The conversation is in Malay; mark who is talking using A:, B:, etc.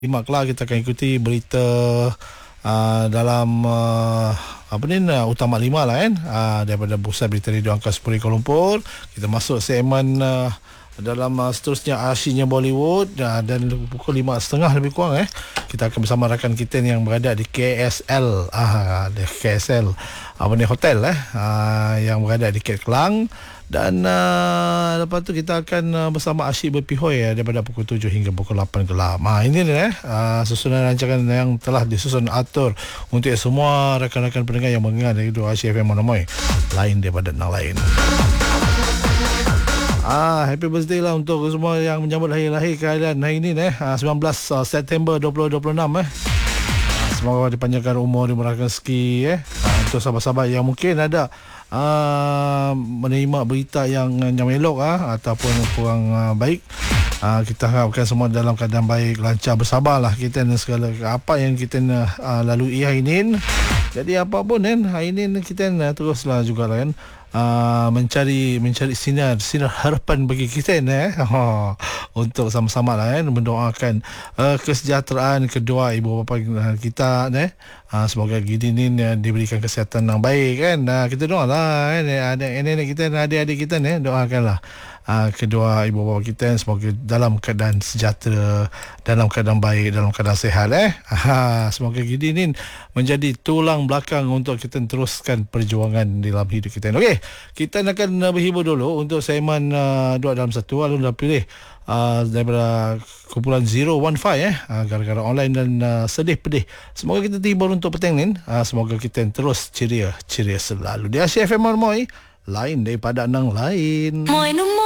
A: Simak kelak kita akan ikuti berita dalam Utama 5 lah kan, daripada Pusat Berita Radio Angkasa Puri Kuala Lumpur. Kita masuk segmen dalam seterusnya Asyiknya Bollywood, dan pukul 5.30 lebih kurang kita akan bersama rakan kita yang berada di KSL, di KSL hotel yang berada di Ket Kelang. Dan lepas tu kita akan bersama Asyik Berpihoi daripada pukul 7 hingga pukul 8 gelap. Ini susunan rancangan yang telah disusun atur untuk semua rakan-rakan pendengar yang mendengar dari Asyik FM Monomoy, lain daripada yang lain. Happy birthday lah untuk semua yang menyambut lahir kalian hari ini 19 September 2026 Semoga dipanjangkan umur, dimurahkan rezeki untuk sahabat-sahabat yang mungkin ada menerima berita yang elok ataupun kurang baik. Kita harapkan semua dalam keadaan baik, lancar, bersabarlah kita dan segala apa yang kita lalui hari ini. Jadi apa pun hari ini kita teruslah juga kan mencari sinar harapan bagi kita untuk sama-sama lah mendoakan kesejahteraan kedua ibu bapa kita semoga gini ni diberikan kesihatan yang baik kan. Kita doalah nenek kita, adik-adik kita doakanlah kedua ibu bapa kita semoga dalam keadaan sejahtera, dalam keadaan baik, dalam keadaan sihat semoga gini ni menjadi tulang belakang untuk kita teruskan perjuangan dalam hidup kita. Okey, kita akan berhibur dulu untuk segmen 2 dalam 1. Alun dah pilih daripada kumpulan 015 gara-gara online dan sedih pedih. Semoga kita terhibur untuk petang ni. Semoga kita terus ceria selalu. Di Asyik FM Moy, lain daripada nang lain.